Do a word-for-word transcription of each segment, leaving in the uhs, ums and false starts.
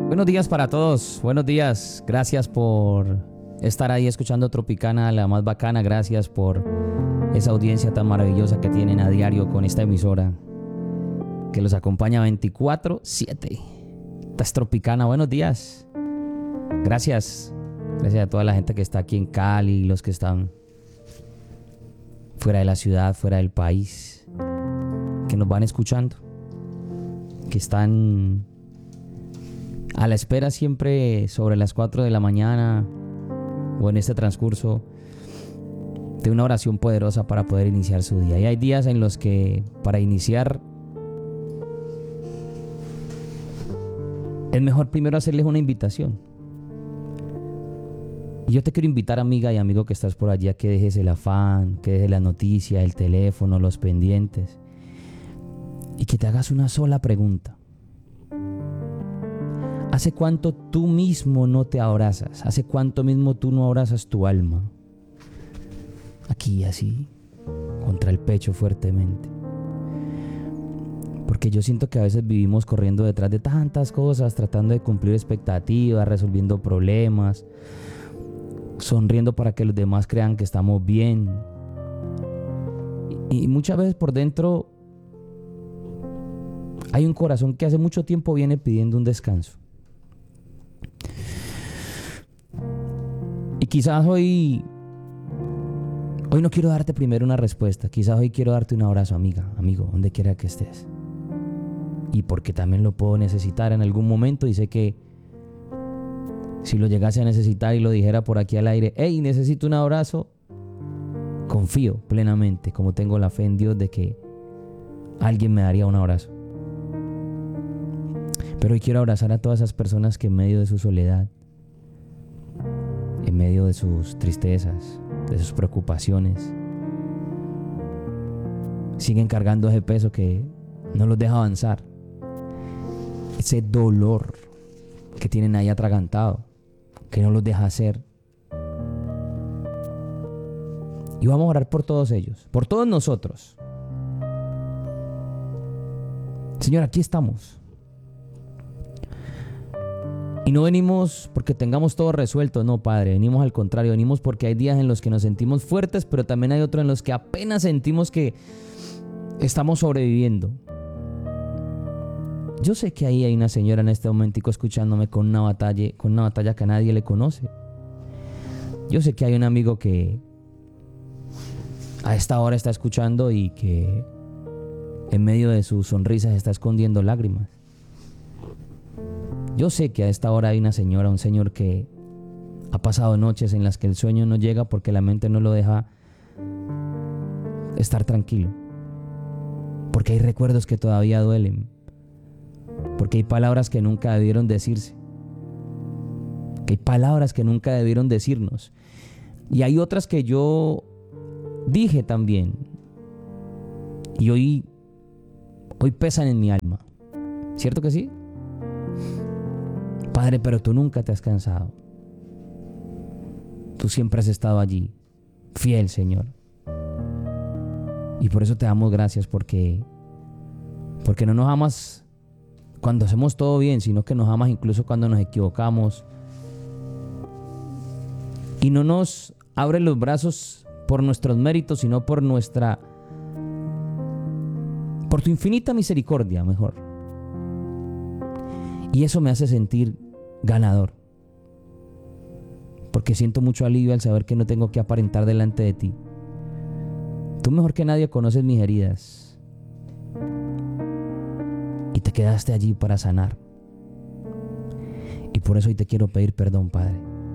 Buenos días para todos, buenos días. Gracias por estar ahí escuchando Tropicana, la más bacana. Gracias por esa audiencia tan maravillosa que tienen a diario con esta emisora que los acompaña veinticuatro siete. Esta es Tropicana, buenos días. Gracias, gracias a toda la gente que está aquí en Cali, los que están fuera de la ciudad, fuera del país, que nos van escuchando, que están a la espera siempre sobre las cuatro de la mañana o en este transcurso de una oración poderosa para poder iniciar su día. Y hay días en los que para iniciar es mejor primero hacerles una invitación. Y yo te quiero invitar, amiga y amigo que estás por allí, a que dejes el afán, que dejes la noticia, el teléfono, los pendientes, y que te hagas una sola pregunta. ¿Hace cuánto tú mismo no te abrazas? ¿Hace cuánto mismo tú no abrazas tu alma? Aquí, así, contra el pecho fuertemente. Porque yo siento que a veces vivimos corriendo detrás de tantas cosas, tratando de cumplir expectativas, resolviendo problemas, sonriendo para que los demás crean que estamos bien. Y muchas veces por dentro hay un corazón que hace mucho tiempo viene pidiendo un descanso. Y quizás hoy, hoy no quiero darte primero una respuesta. Quizás hoy quiero darte un abrazo, amiga, amigo, donde quiera que estés. Y porque también lo puedo necesitar en algún momento, y sé que si lo llegase a necesitar y lo dijera por aquí al aire, hey, necesito un abrazo, confío plenamente, como tengo la fe en Dios, de que alguien me daría un abrazo. Pero hoy quiero abrazar a todas esas personas que en medio de su soledad, en medio de sus tristezas, de sus preocupaciones, siguen cargando ese peso que no los deja avanzar. Ese dolor que tienen ahí atragantado, que no los deja hacer. Y vamos a orar por todos ellos, por todos nosotros. Señor, aquí estamos. Y no venimos porque tengamos todo resuelto, no, Padre, venimos al contrario, venimos porque hay días en los que nos sentimos fuertes, pero también hay otros en los que apenas sentimos que estamos sobreviviendo. Yo sé que ahí hay una señora en este momentico escuchándome con una batalla, con una batalla que a nadie le conoce. Yo sé que hay un amigo que a esta hora está escuchando y que en medio de sus sonrisas está escondiendo lágrimas. Yo sé que a esta hora hay una señora, un señor que ha pasado noches en las que el sueño no llega porque la mente no lo deja estar tranquilo. Porque hay recuerdos que todavía duelen. Porque hay palabras que nunca debieron decirse. Que hay palabras que nunca debieron decirnos. Y hay otras que yo dije también. Y hoy, hoy pesan en mi alma. ¿Cierto que sí? Padre, pero tú nunca te has cansado. Tú siempre has estado allí, fiel, Señor. Y por eso te damos gracias, porque, porque no nos amas cuando hacemos todo bien, sino que nos amas incluso cuando nos equivocamos. Y no nos abres los brazos por nuestros méritos, sino por nuestra, por tu infinita misericordia, mejor. Y eso me hace sentir ganador, porque siento mucho alivio al saber que no tengo que aparentar delante de ti. Tú mejor que nadie conoces mis heridas y te quedaste allí para sanar. Y por eso hoy te quiero pedir perdón, Padre,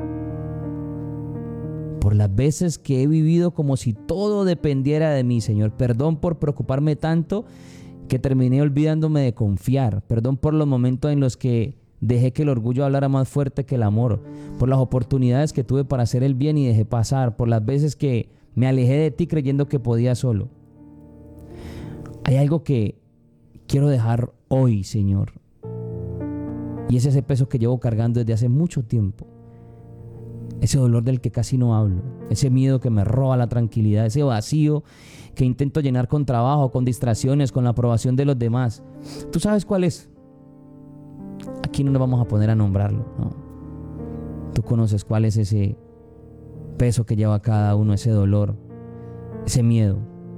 por las veces que he vivido como si todo dependiera de mí, Señor. Perdón por preocuparme tanto que terminé olvidándome de confiar. Perdón por los momentos en los que dejé que el orgullo hablara más fuerte que el amor. Por las oportunidades que tuve para hacer el bien y dejé pasar. Por las veces que me alejé de ti creyendo que podía solo. Hay algo que quiero dejar hoy, Señor. Y es ese peso que llevo cargando desde hace mucho tiempo. Ese dolor del que casi no hablo. Ese miedo que me roba la tranquilidad. Ese vacío que intento llenar con trabajo, con distracciones, con la aprobación de los demás. ¿Tú sabes cuál es? aquí no nos vamos a poner a nombrarlo, ¿no? Tú conoces cuál es ese peso que lleva cada uno, ese dolor, ese miedo.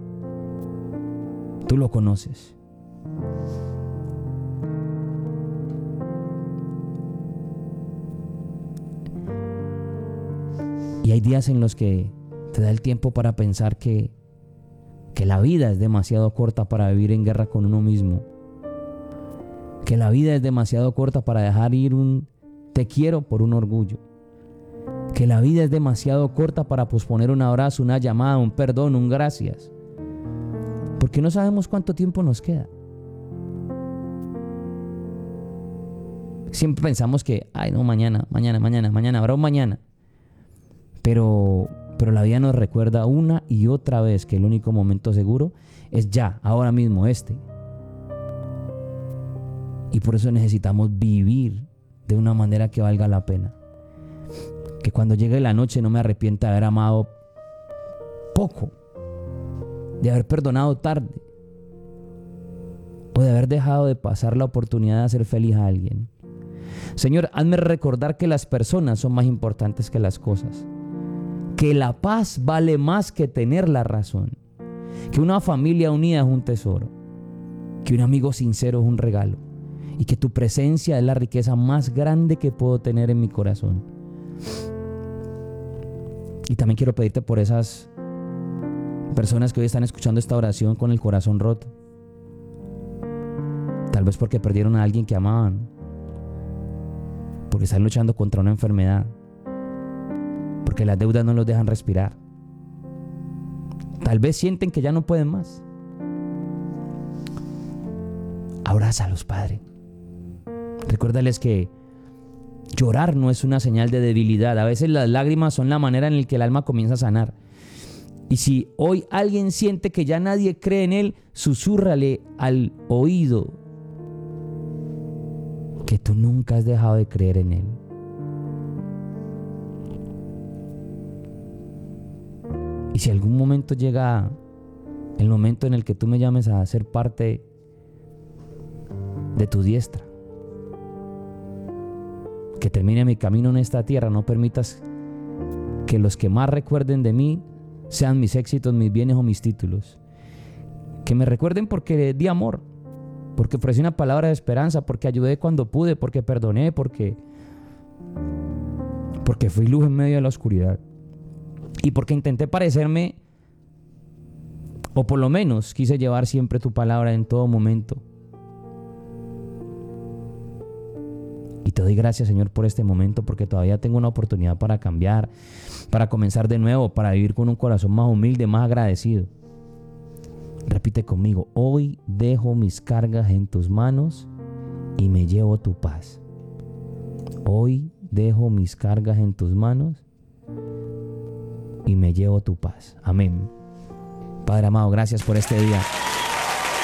Tú lo conoces. Y hay días en los que te da el tiempo para pensar que, que la vida es demasiado corta para vivir en guerra con uno mismo. Que la vida es demasiado corta para dejar ir un te quiero por un orgullo. Que la vida es demasiado corta para posponer un abrazo, una llamada, un perdón, un gracias. Porque no sabemos cuánto tiempo nos queda. Siempre pensamos que, ay no, mañana, mañana, mañana, mañana, habrá un mañana. Pero, pero la vida nos recuerda una y otra vez que el único momento seguro es ya, ahora mismo, este. Y por eso necesitamos vivir de una manera que valga la pena. Que cuando llegue la noche no me arrepienta de haber amado poco, de haber perdonado tarde, o de haber dejado de pasar la oportunidad de hacer feliz a alguien. Señor, hazme recordar que las personas son más importantes que las cosas. Que la paz vale más que tener la razón. Que una familia unida es un tesoro. Que un amigo sincero es un regalo. Y que tu presencia es la riqueza más grande que puedo tener en mi corazón. Y también quiero pedirte por esas personas que hoy están escuchando esta oración con el corazón roto. Tal vez porque perdieron a alguien que amaban. Porque están luchando contra una enfermedad. Porque las deudas no los dejan respirar. Tal vez sienten que ya no pueden más. Abrázalos, Padre. Recuérdales que llorar no es una señal de debilidad. A veces las lágrimas son la manera en la que el alma comienza a sanar. Y si hoy alguien siente que ya nadie cree en él, susúrrale al oído que tú nunca has dejado de creer en él. Y si algún momento llega el momento en el que tú me llames a ser parte de tu diestra, que termine mi camino en esta tierra, no permitas que los que más recuerden de mí sean mis éxitos, mis bienes o mis títulos. Que me recuerden porque di amor, porque ofrecí una palabra de esperanza, porque ayudé cuando pude, porque perdoné, porque, porque fui luz en medio de la oscuridad. Y porque intenté parecerme, o por lo menos quise llevar siempre tu palabra en todo momento. Y te doy gracias, Señor, por este momento, porque todavía tengo una oportunidad para cambiar, para comenzar de nuevo, para vivir con un corazón más humilde, más agradecido. Repite conmigo: hoy dejo mis cargas en tus manos y me llevo tu paz. Hoy dejo mis cargas en tus manos y me llevo tu paz. Amén. Padre amado, gracias por este día.